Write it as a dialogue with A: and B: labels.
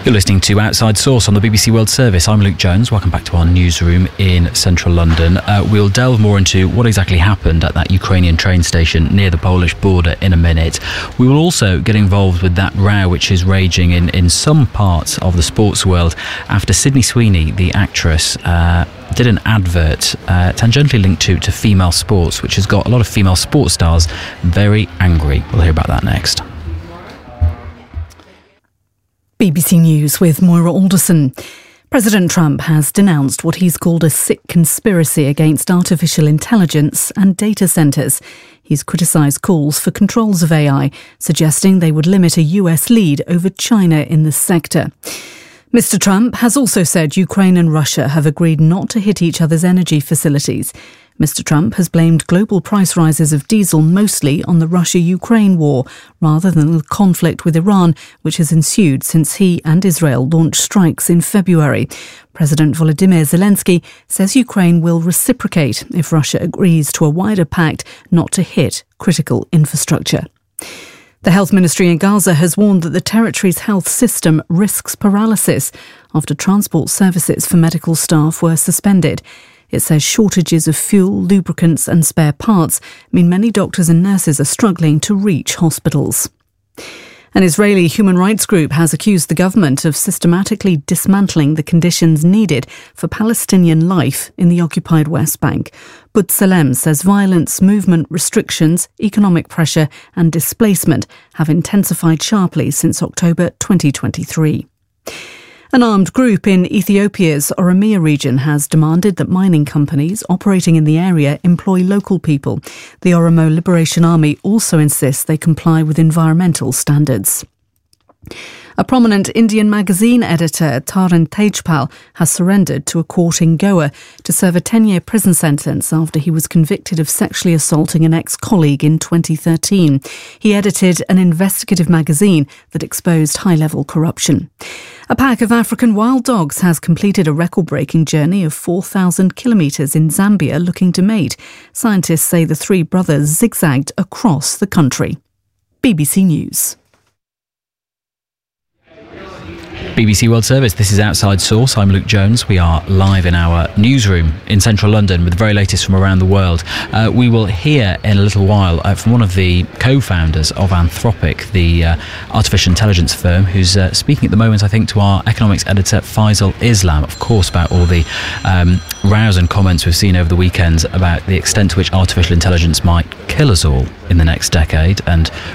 A: You're listening to Outside Source on the BBC World Service. I'm Luke Jones. Welcome back to our newsroom in central London. We'll delve more into what exactly happened at that Ukrainian train station near the Polish border in a minute. We will also get involved with that row which is raging in some parts of the sports world after Sydney Sweeney, the actress, did an advert tangentially linked to female sports, which has got a lot of female sports stars very angry. We'll hear about that next.
B: BBC News with Moira Alderson. President Trump has denounced what he's called a sick conspiracy against artificial intelligence and data centres. He's criticised calls for controls of AI, suggesting they would limit a US lead over China in the sector. Mr. Trump has also said Ukraine and Russia have agreed not to hit each other's energy facilities. Mr. Trump has blamed global price rises of diesel mostly on the Russia-Ukraine war, rather than the conflict with Iran, which has ensued since he and Israel launched strikes in February. President Volodymyr Zelensky says Ukraine will reciprocate if Russia agrees to a wider pact not to hit critical infrastructure. The Health Ministry in Gaza has warned that the territory's health system risks paralysis after transport services for medical staff were suspended. It says shortages of fuel, lubricants and spare parts mean many doctors and nurses are struggling to reach hospitals. An Israeli human rights group has accused the government of systematically dismantling the conditions needed for Palestinian life in the occupied West Bank. B'Tselem says violence, movement restrictions, economic pressure and displacement have intensified sharply since October 2023. An armed group in Ethiopia's Oromia region has demanded that mining companies operating in the area employ local people. The Oromo Liberation Army also insists they comply with environmental standards. A prominent Indian magazine editor, Taran Tejpal, has surrendered to a court in Goa to serve a 10-year prison sentence after he was convicted of sexually assaulting an ex-colleague in 2013. He edited an investigative magazine that exposed high-level corruption. A pack of African wild dogs has completed a record-breaking journey of 4,000 kilometres in Zambia looking to mate. Scientists say the three brothers zigzagged across the country. BBC News.
A: BBC World Service, this is Outside Source. I'm Luke Jones. We are live in our newsroom in central London with the very latest from around the world. We will hear in a little while from one of the co-founders of Anthropic, the artificial intelligence firm, who's speaking at the moment, I think, to our economics editor Faisal Islam, of course, about all the rows and comments we've seen over the weekend about the extent to which artificial intelligence might kill us all in the next decade, and